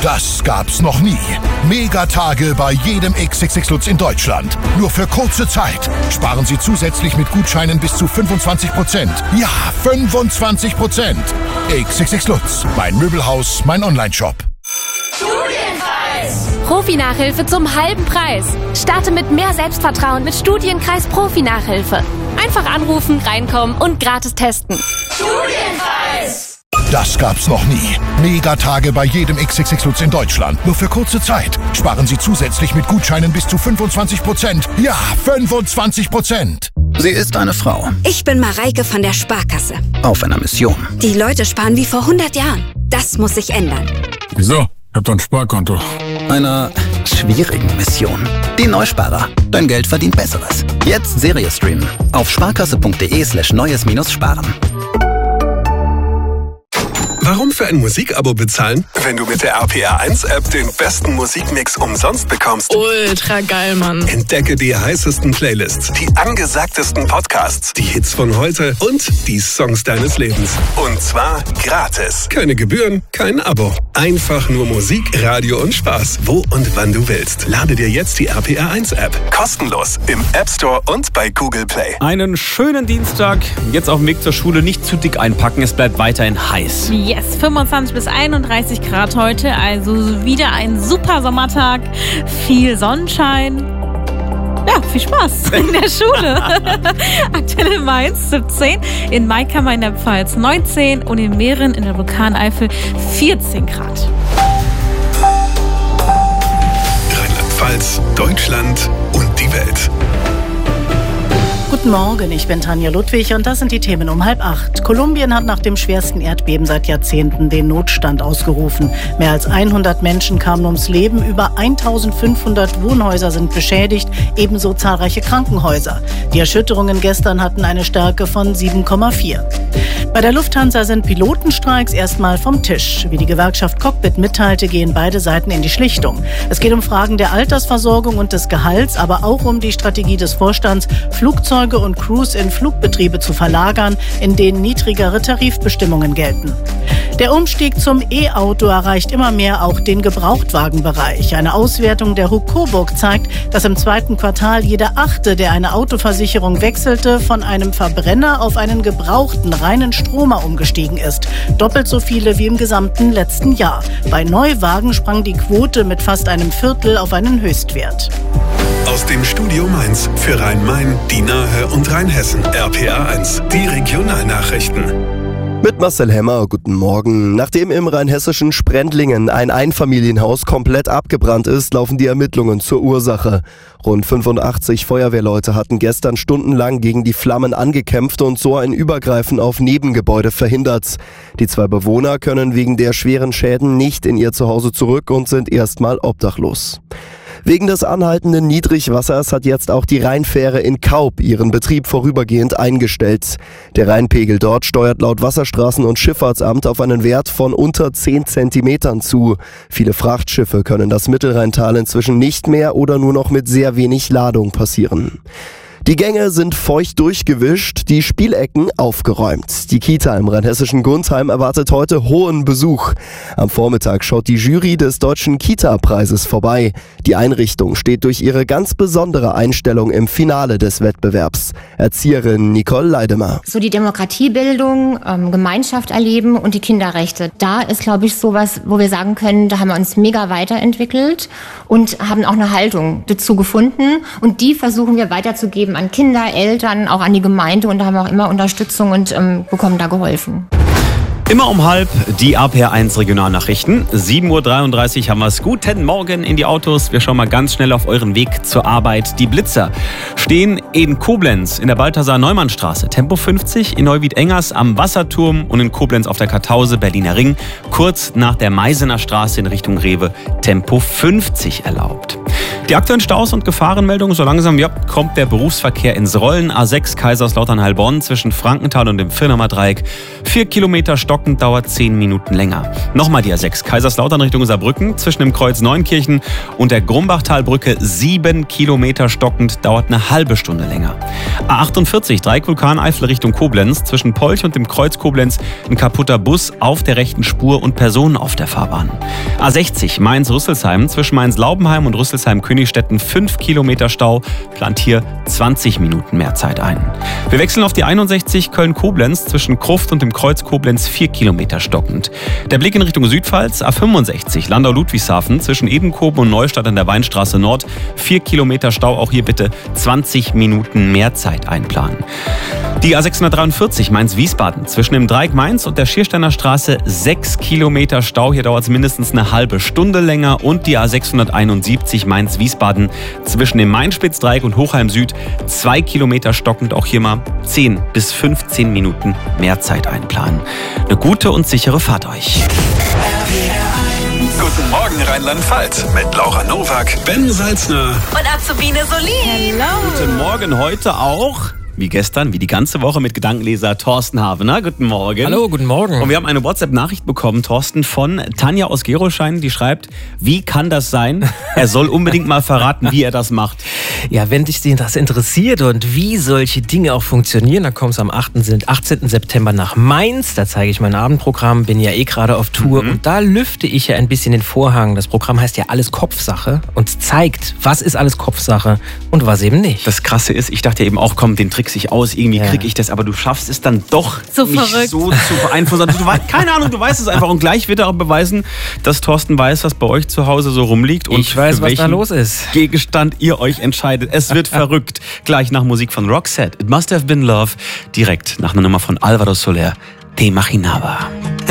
Das gab's noch nie. Megatage bei jedem XXX Lutz in Deutschland. Nur für kurze Zeit. Sparen Sie zusätzlich mit Gutscheinen bis zu 25%. Ja, 25%. XXX Lutz. Mein Möbelhaus, mein Onlineshop. Studienkreis. Profi-Nachhilfe zum halben Preis. Starte mit mehr Selbstvertrauen mit Studienkreis Profi-Nachhilfe. Einfach anrufen, reinkommen und gratis testen. Studienkreis. Das gab's noch nie. Megatage bei jedem XXX Lutz in Deutschland. Nur für kurze Zeit. Sparen Sie zusätzlich mit Gutscheinen bis zu 25%. Ja, 25%. Sie ist eine Frau. Ich bin Mareike von der Sparkasse. Auf einer Mission. Die Leute sparen wie vor 100 Jahren. Das muss sich ändern. Wieso? Ich hab doch ein Sparkonto. Einer schwierigen Mission. Die Neusparer. Dein Geld verdient Besseres. Jetzt Serie streamen. Auf sparkasse.de/neues-sparen. Warum für ein Musikabo bezahlen, wenn du mit der RPR1-App den besten Musikmix umsonst bekommst? Ultra geil, Mann. Entdecke die heißesten Playlists, die angesagtesten Podcasts, die Hits von heute und die Songs deines Lebens. Und zwar gratis. Keine Gebühren, kein Abo. Einfach nur Musik, Radio und Spaß, wo und wann du willst. Lade dir jetzt die RPR1-App. Kostenlos im App Store und bei Google Play. Einen schönen Dienstag. Jetzt auf dem Weg zur Schule nicht zu dick einpacken. Es bleibt weiterhin heiß. Yes, 25 bis 31 Grad heute, also wieder ein super Sommertag, viel Sonnenschein. Ja, viel Spaß in der Schule. Aktuell in Mainz 17, in Maikammer in der Pfalz 19 und in Mähren in der Vulkaneifel 14 Grad. Rheinland-Pfalz, Deutschland und die Welt. Guten Morgen, ich bin Tanja Ludwig und das sind die Themen um 7:30. Kolumbien hat nach dem schwersten Erdbeben seit Jahrzehnten den Notstand ausgerufen. Mehr als 100 Menschen kamen ums Leben, über 1500 Wohnhäuser sind beschädigt, ebenso zahlreiche Krankenhäuser. Die Erschütterungen gestern hatten eine Stärke von 7,4. Bei der Lufthansa sind Pilotenstreiks erstmal vom Tisch. Wie die Gewerkschaft Cockpit mitteilte, gehen beide Seiten in die Schlichtung. Es geht um Fragen der Altersversorgung und des Gehalts, aber auch um die Strategie des Vorstands, Flugzeuge und Crews in Flugbetriebe zu verlagern, in denen niedrigere Tarifbestimmungen gelten. Der Umstieg zum E-Auto erreicht immer mehr auch den Gebrauchtwagenbereich. Eine Auswertung der HUK Coburg zeigt, dass im zweiten Quartal jeder Achte, der eine Autoversicherung wechselte, von einem Verbrenner auf einen gebrauchten reinen Stromer umgestiegen ist. Doppelt so viele wie im gesamten letzten Jahr. Bei Neuwagen sprang die Quote mit fast einem Viertel auf einen Höchstwert. Aus dem Studio Mainz für Rhein-Main, die Nahe und Rheinhessen. RPR1, die Regionalnachrichten. Mit Marcel Hemmer, guten Morgen. Nachdem im rheinhessischen Sprendlingen ein Einfamilienhaus komplett abgebrannt ist, laufen die Ermittlungen zur Ursache. Rund 85 Feuerwehrleute hatten gestern stundenlang gegen die Flammen angekämpft und so ein Übergreifen auf Nebengebäude verhindert. Die 2 Bewohner können wegen der schweren Schäden nicht in ihr Zuhause zurück und sind erstmal obdachlos. Wegen des anhaltenden Niedrigwassers hat jetzt auch die Rheinfähre in Kaub ihren Betrieb vorübergehend eingestellt. Der Rheinpegel dort steuert laut Wasserstraßen- und Schifffahrtsamt auf einen Wert von unter 10 Zentimetern zu. Viele Frachtschiffe können das Mittelrheintal inzwischen nicht mehr oder nur noch mit sehr wenig Ladung passieren. Die Gänge sind feucht durchgewischt, die Spielecken aufgeräumt. Die Kita im rheinhessischen Gundheim erwartet heute hohen Besuch. Am Vormittag schaut die Jury des Deutschen Kita-Preises vorbei. Die Einrichtung steht durch ihre ganz besondere Einstellung im Finale des Wettbewerbs. Erzieherin Nicole Leidemer. So die Demokratiebildung, Gemeinschaft erleben und die Kinderrechte. Da ist, glaube ich, sowas, wo wir sagen können, da haben wir uns mega weiterentwickelt und haben auch eine Haltung dazu gefunden. Und die versuchen wir weiterzugeben an Kinder, Eltern, auch an die Gemeinde, und da haben wir auch immer Unterstützung und bekommen da geholfen. Immer um 7:30 die RPR1 Regionalnachrichten. 7:33 haben wir es. Guten Morgen in die Autos. Wir schauen mal ganz schnell auf euren Weg zur Arbeit. Die Blitzer stehen in Koblenz in der Balthasar-Neumann-Straße. Tempo 50 in Neuwied-Engers am Wasserturm und in Koblenz auf der Kartause, Berliner Ring. Kurz nach der Meisener Straße in Richtung Rewe Tempo 50 erlaubt. Die Die aktuellen Staus und Gefahrenmeldungen, so langsam kommt der Berufsverkehr ins Rollen. A6 Kaiserslautern-Heilbronn zwischen Frankenthal und dem Firnamer Dreieck. 4 Kilometer stockend, dauert 10 Minuten länger. Nochmal die A6 Kaiserslautern Richtung Saarbrücken zwischen dem Kreuz Neunkirchen und der Grumbachtalbrücke. 7 Kilometer stockend, dauert eine halbe Stunde länger. A48 Dreieck Vulkaneifel Richtung Koblenz zwischen Polch und dem Kreuz Koblenz. Ein kaputter Bus auf der rechten Spur und Personen auf der Fahrbahn. A60 Mainz-Rüsselsheim zwischen Mainz-Laubenheim und Rüsselsheim-Königstetten 5 Kilometer Stau, plant hier 20 Minuten mehr Zeit ein. Wir wechseln auf die 61 Köln-Koblenz zwischen Kruft und dem Kreuz Koblenz 4 Kilometer stockend. Der Blick in Richtung Südpfalz, A65 Landau-Ludwigshafen zwischen Edenkoben und Neustadt an der Weinstraße Nord 4 Kilometer Stau, auch hier bitte 20 Minuten mehr Zeit einplanen. Die A643 Mainz-Wiesbaden zwischen dem Dreieck Mainz und der Schiersteiner Straße 6 Kilometer Stau. Hier dauert es mindestens eine halbe Stunde länger. Und die A671 Mainz-Wiesbaden zwischen dem Main-Spitz-Dreieck und Hochheim Süd 2 Kilometer stockend. Auch hier mal 10 bis 15 Minuten mehr Zeit einplanen. Eine gute und sichere Fahrt euch. Guten Morgen Rheinland-Pfalz mit Laura Nowak, Ben Salzner Und Azubine Solin. Hello. Guten Morgen heute auch. Wie gestern, wie die ganze Woche mit Gedankenleser Thorsten Havener. Guten Morgen. Hallo, guten Morgen. Und wir haben eine WhatsApp-Nachricht bekommen, Thorsten, von Tanja aus Gerolstein, die schreibt, wie kann das sein? Er soll unbedingt mal verraten, wie er das macht. Ja, wenn dich das interessiert und wie solche Dinge auch funktionieren, dann kommst du am 18. September nach Mainz. Da zeige ich mein Abendprogramm, bin ja gerade auf Tour. Und da lüfte ich ja ein bisschen den Vorhang. Das Programm heißt ja Alles Kopfsache und zeigt, was ist alles Kopfsache und was eben nicht. Das Krasse ist, ich dachte eben auch, komm, den trickst ich aus, irgendwie kriege ich das, aber du schaffst es dann doch so nicht verrückt. So zu beeinflussen. Keine Ahnung, du weißt es einfach. Und gleich wird er auch beweisen, dass Thorsten weiß, was bei euch zu Hause so rumliegt. Und ich weiß, was da los ist. Gegenstand ihr euch entscheidet. Es wird verrückt. Gleich nach Musik von Roxette, It Must Have Been Love, direkt nach einer Nummer von Alvaro Soler, Te Imaginaba.